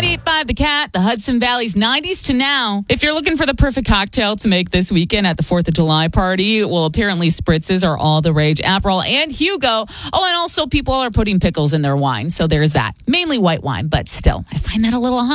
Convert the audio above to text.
98.5 The Cat, the Hudson Valley's 90s to now. If you're looking for the perfect cocktail to make this weekend at the 4th of July party, well, apparently spritzes are all the rage. Aperol and Hugo. Oh, and also people are putting pickles in their wine. So there's that. Mainly white wine, but still, I find that a little hot.